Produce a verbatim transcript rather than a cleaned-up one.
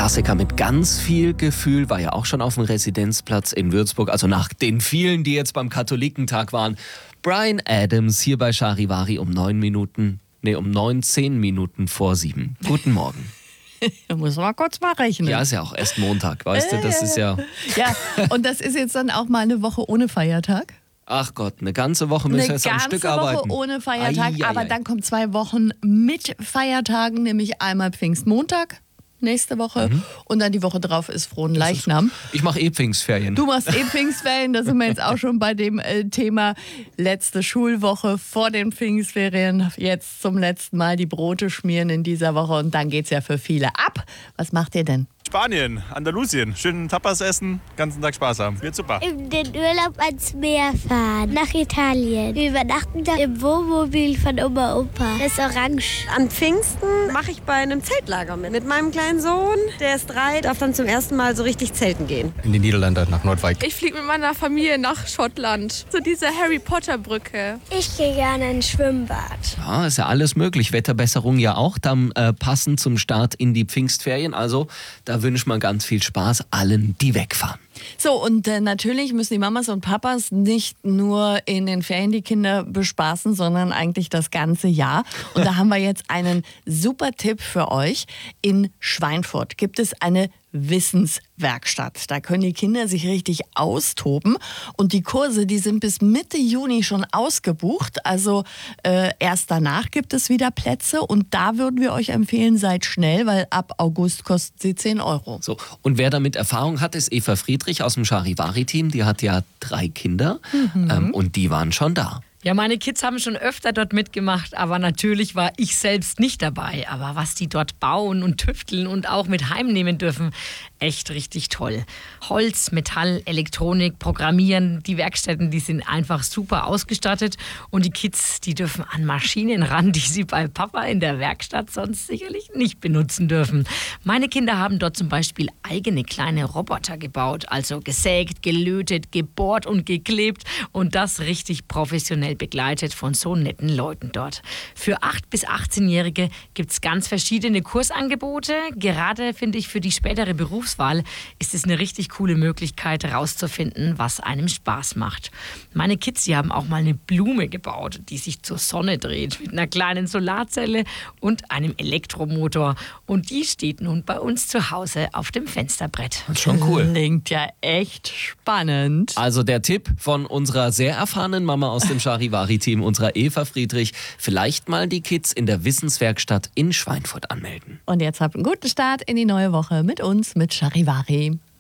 Klassiker mit ganz viel Gefühl, war ja auch schon auf dem Residenzplatz in Würzburg, also nach den vielen, die jetzt beim Katholikentag waren. Bryan Adams hier bei Charivari um neun Minuten, nee, um neun, zehn Minuten vor sieben. Guten Morgen. Da muss man mal kurz mal rechnen. Ja, ist ja auch erst Montag, weißt du, das ist ja... Ja, und das ist jetzt dann auch mal eine Woche ohne Feiertag? Ach Gott, eine ganze Woche müssen wir jetzt am Stück arbeiten. Eine ganze Woche ohne Feiertag, Ai, ai, ai. aber dann kommen zwei Wochen mit Feiertagen, nämlich einmal Pfingstmontag nächste Woche mhm. und dann die Woche drauf ist Fronleichnam. Ist, ich mache eh Pfingstferien. Du machst eh Pfingstferien, da sind wir jetzt auch schon bei dem äh, Thema letzte Schulwoche vor den Pfingstferien. Jetzt zum letzten Mal die Brote schmieren in dieser Woche und dann geht's ja für viele ab. Was macht ihr denn? Spanien, Andalusien. Schön Tapas essen, ganzen Tag Spaß haben. Wird super. In den Urlaub ans Meer fahren, nach Italien. Wir übernachten da im Wohnmobil von Oma Opa. Das ist orange. An Pfingsten mache ich bei einem Zeltlager mit. Mit meinem kleinen Sohn, der ist drei, darf dann zum ersten Mal so richtig zelten gehen. In die Niederlande, nach Nordwijk. Ich fliege mit meiner Familie nach Schottland. Zu dieser Harry Potter Brücke. Ich gehe gerne ins Schwimmbad. Ja, ist ja alles möglich. Wetterbesserung ja auch, dann äh, passend zum Start in die Pfingstferien. Also da wünscht man ganz viel Spaß allen, die wegfahren. So, und äh, natürlich müssen die Mamas und Papas nicht nur in den Ferien die Kinder bespaßen, sondern eigentlich das ganze Jahr. Und da haben wir jetzt einen super Tipp für euch. In Schweinfurt gibt es eine Wissenswerkstatt. Da können die Kinder sich richtig austoben. Und die Kurse, die sind bis Mitte Juni schon ausgebucht. Also äh, erst danach gibt es wieder Plätze. Und da würden wir euch empfehlen, seid schnell, weil ab August kostet sie zehn Euro. So, und wer damit Erfahrung hat, ist Eva Friedrich aus dem Charivari-Team. Die hat ja drei Kinder mhm. ähm, und die waren schon da. Ja, meine Kids haben schon öfter dort mitgemacht, aber natürlich war ich selbst nicht dabei. Aber was die dort bauen und tüfteln und auch mit heimnehmen dürfen, echt richtig toll. Holz, Metall, Elektronik, Programmieren, die Werkstätten, die sind einfach super ausgestattet. Und die Kids, die dürfen an Maschinen ran, die sie bei Papa in der Werkstatt sonst sicherlich nicht benutzen dürfen. Meine Kinder haben dort zum Beispiel eigene kleine Roboter gebaut, also gesägt, gelötet, gebohrt und geklebt und das richtig professionell begleitet von so netten Leuten dort. Für acht- bis achtzehnjährige gibt es ganz verschiedene Kursangebote. Gerade, finde ich, für die spätere Berufswahl ist es eine richtig coole Möglichkeit, herauszufinden, was einem Spaß macht. Meine Kids, die haben auch mal eine Blume gebaut, die sich zur Sonne dreht, mit einer kleinen Solarzelle und einem Elektromotor. Und die steht nun bei uns zu Hause auf dem Fensterbrett. Das ist schon cool. Klingt ja echt spannend. Also der Tipp von unserer sehr erfahrenen Mama aus dem Charivari-Team, unserer Eva Friedrich, vielleicht mal die Kids in der Wissenswerkstatt in Schweinfurt anmelden. Und jetzt habt einen guten Start in die neue Woche mit uns, mit Charivari.